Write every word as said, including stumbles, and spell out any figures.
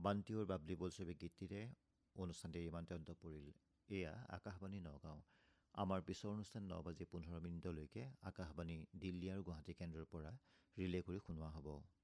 বান্তিওৰ বাবলি বোলছবি গীতটিৰে অনুষ্ঠানটি ইমানতে অন্ত পৰিল। এয়া আকাশবাণী নগাঁও। আমাৰ পিছৰ অনুষ্ঠান ন বাজি পোন্ধৰ মিনিটলৈকে আকাশবাণী দিল্লী আৰু গুৱাহাটী কেন্দ্ৰৰ পৰা ৰিলে কৰি শুনোৱা হ'ব।